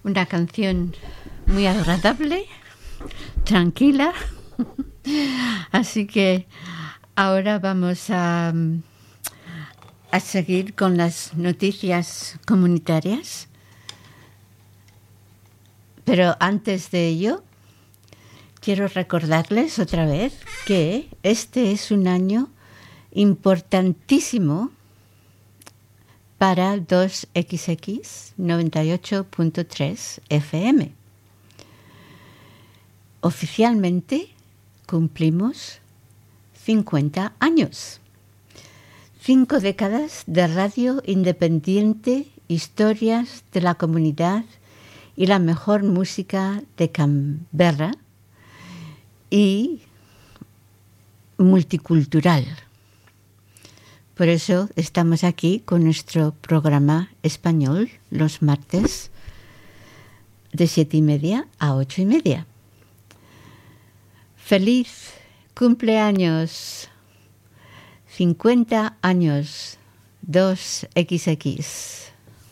Una canción muy agradable, tranquila. Así que ahora vamos a seguir con las noticias comunitarias. Pero antes de ello, quiero recordarles otra vez que este es un año importantísimo para 2XX 98.3 FM. Oficialmente cumplimos 50 años. 5 décadas de radio independiente, historias de la comunidad y la mejor música de Canberra y multicultural. Por eso estamos aquí con nuestro programa español los martes de 7:30 a 8:30. ¡Feliz cumpleaños! 50 años, 2XX.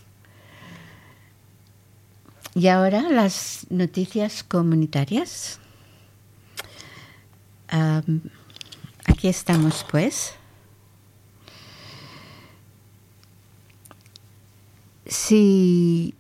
Y ahora las noticias comunitarias. Aquí estamos, pues. Si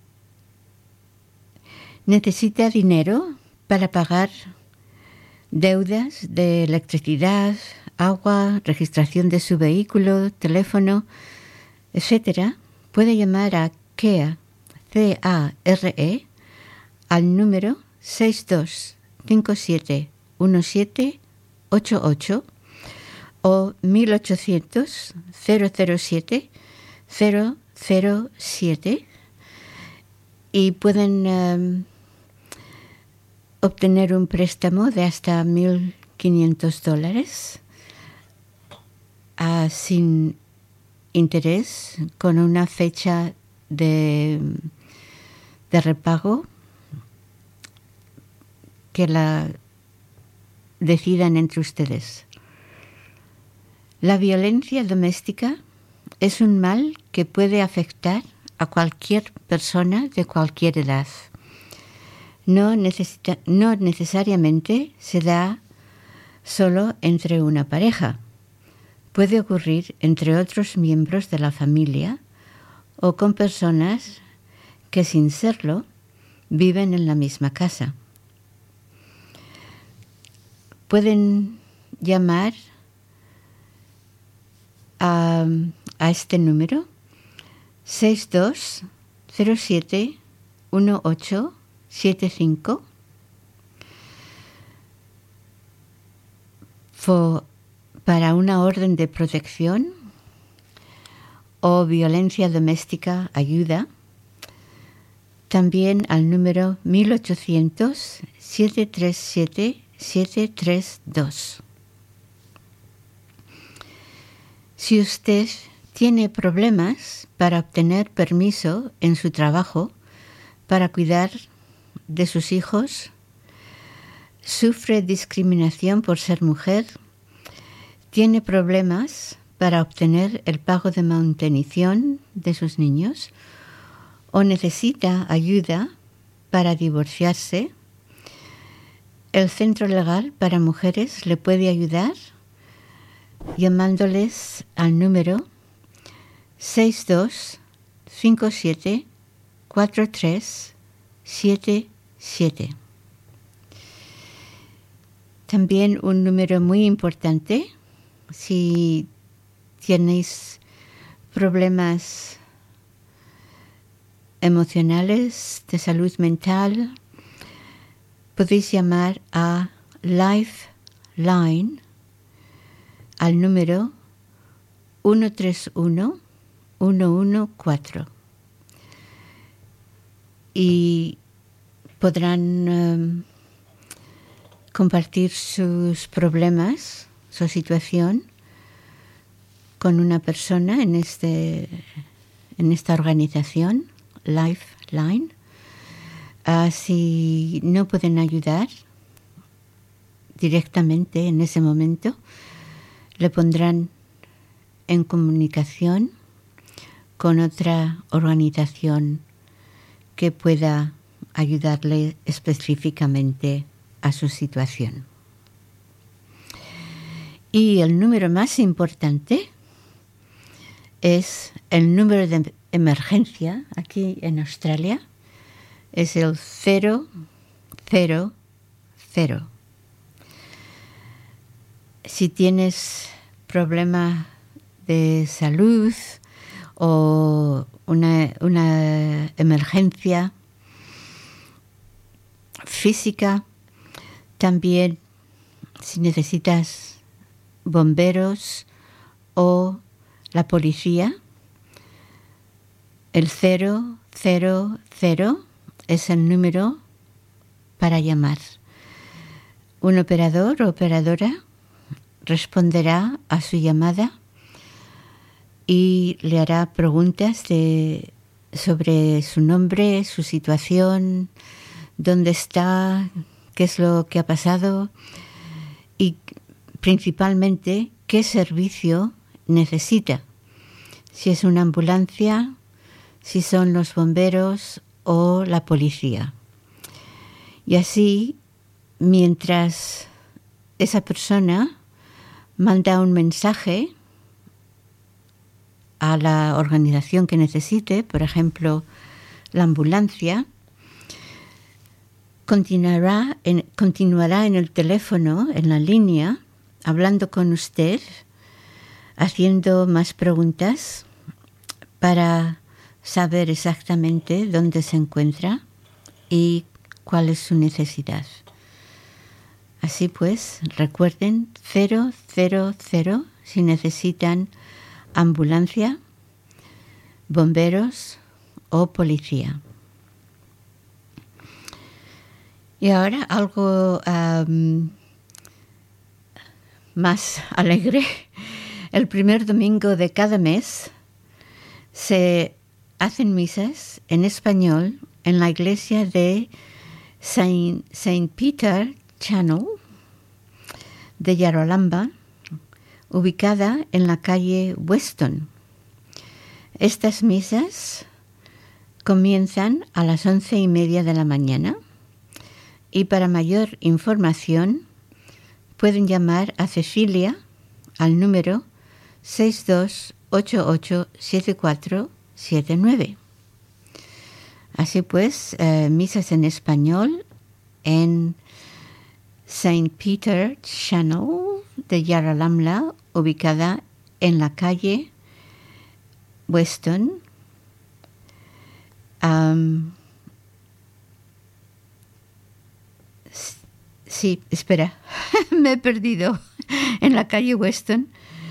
necesita dinero para pagar deudas de electricidad, agua, registración de su vehículo, teléfono, etc., puede llamar a CARE, C-A-R-E, al número 62571788 o 1800 007 007 y pueden obtener un préstamo de hasta $1,500 sin interés, con una fecha de repago que la decidan entre ustedes. La violencia doméstica es un mal que puede afectar a cualquier persona de cualquier edad. No necesariamente se da solo entre una pareja. Puede ocurrir entre otros miembros de la familia o con personas que, sin serlo, viven en la misma casa. Pueden llamar a este número 62071875 para una orden de protección o violencia doméstica ayuda. También al número 1800-737-732. Si usted tiene problemas para obtener permiso en su trabajo para cuidar de sus hijos, sufre discriminación por ser mujer, tiene problemas para obtener el pago de manutención de sus niños o necesita ayuda para divorciarse, el Centro Legal para Mujeres le puede ayudar llamándoles al número 62574377. También un número muy importante si tenéis problemas emocionales, de salud mental, podéis llamar a Lifeline al número 131-114 y podrán compartir sus problemas, su situación con una persona en esta organización, Lifeline. Si no pueden ayudar directamente en ese momento, le pondrán en comunicación con otra organización que pueda ayudarle específicamente a su situación. Y el número más importante es el número de emergencia aquí en Australia, es el 000. Si tienes problema de salud o una emergencia física, también si necesitas bomberos o la policía, el 000 es el número para llamar. Un operador o operadora responderá a su llamada y le hará preguntas sobre su nombre, su situación, dónde está, qué es lo que ha pasado y principalmente qué servicio necesita. Si es una ambulancia, si son los bomberos o la policía. Y así, mientras esa persona manda un mensaje a la organización que necesite, por ejemplo, la ambulancia, continuará en el teléfono, en la línea, hablando con usted, haciendo más preguntas para saber exactamente dónde se encuentra y cuál es su necesidad. Así pues, recuerden 000 si necesitan ambulancia, bomberos o policía. Y ahora algo más alegre. El primer domingo de cada mes se hacen misas en español en la iglesia de Saint Peter Channel de Yarralamba, ubicada en la calle Weston. Estas misas comienzan a las 11:30 de la mañana y para mayor información pueden llamar a Cecilia al número 62887479. Así pues, misas en español en Saint Peter Channel de Yarralamba, ubicada en la calle Weston. Sí, espera, me he perdido. En la calle Weston.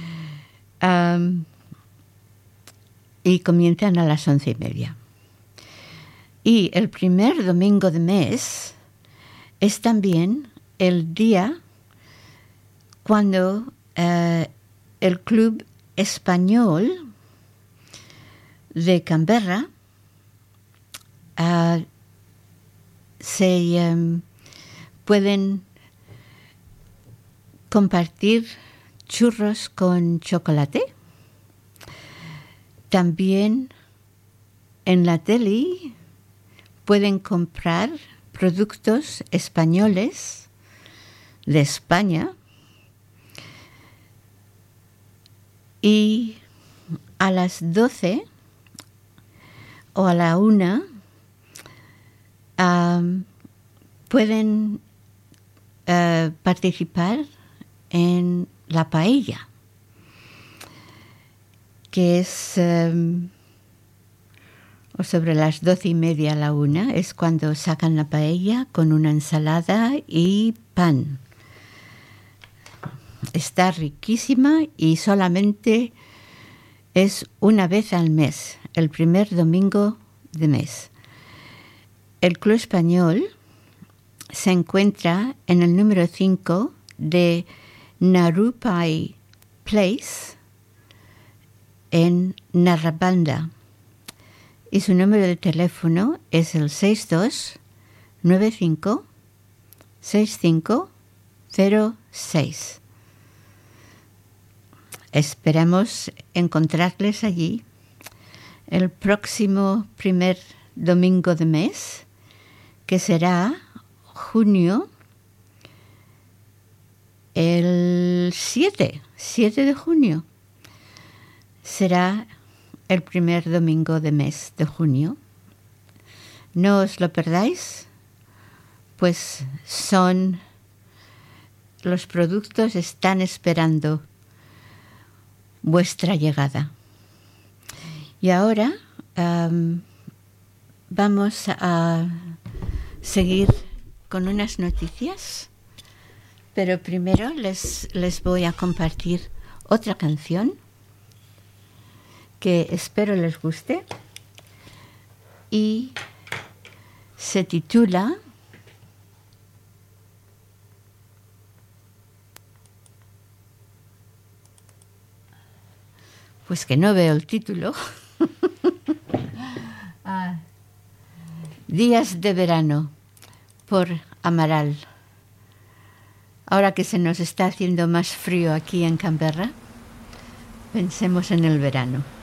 Y comienzan a las 11:30. Y el primer domingo de mes es también el día cuando el Club Español de Canberra pueden compartir churros con chocolate. También en la tele pueden comprar productos españoles de España y a las 12 o a la 1 pueden participar en la paella, que es o sobre las 12:30 a la 1, es cuando sacan la paella con una ensalada y pan. Está riquísima y solamente es una vez al mes, el primer domingo de mes. El Club Español se encuentra en el número 5 de Narupai Place en Narrabanda. Y su número de teléfono es el 62956506. Esperamos encontrarles allí el próximo primer domingo de mes, que será junio, el 7 de junio. Será el primer domingo de mes de junio. No os lo perdáis, pues los productos están esperando vuestra llegada. Y ahora vamos a seguir con unas noticias, pero primero les voy a compartir otra canción que espero les guste y se titula pues que no veo el título. Días de verano, por Amaral. Ahora que se nos está haciendo más frío aquí en Canberra, pensemos en el verano.